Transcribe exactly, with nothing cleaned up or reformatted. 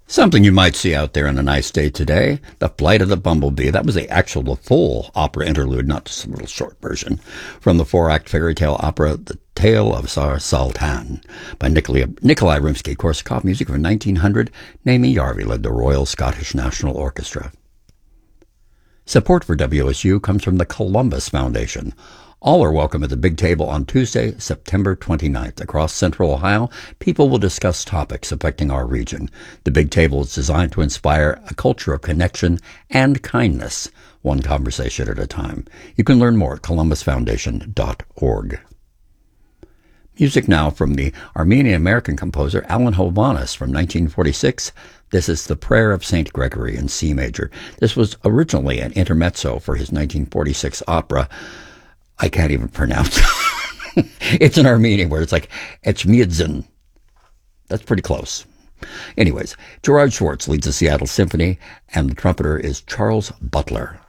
Something you might see out there on a nice day today, The Flight of the Bumblebee. That was the actual, the full opera interlude, not just a little short version, from the four-act fairy tale opera, The Tale of Tsar Sultan, by Nikolai, Nikolai Rimsky-Korsakov, music from nineteen hundred. Naomi Yarvi led the Royal Scottish National Orchestra. Support for W S U comes from the Columbus Foundation. All are welcome at the Big Table on Tuesday, September twenty-ninth. Across Central Ohio, people will discuss topics affecting our region. The Big Table is designed to inspire a culture of connection and kindness, one conversation at a time. You can learn more at columbus foundation dot org. Music now from the Armenian-American composer Alan Hovhaness from nineteen forty-six. This is The Prayer of Saint Gregory in C major. This was originally an intermezzo for his nineteen forty-six opera. I can't even pronounce it. It's an Armenian where it's like Echmiadzin. That's pretty close. Anyways, Gerard Schwartz leads the Seattle Symphony, and the trumpeter is Charles Butler.